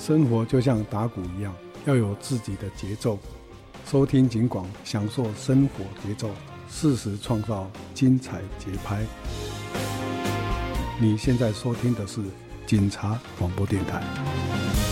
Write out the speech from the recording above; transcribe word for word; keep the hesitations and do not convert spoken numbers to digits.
生活就像打鼓一样，要有自己的节奏。收听警广，享受生活节奏，适时创造精彩节拍。你现在收听的是警察广播电台。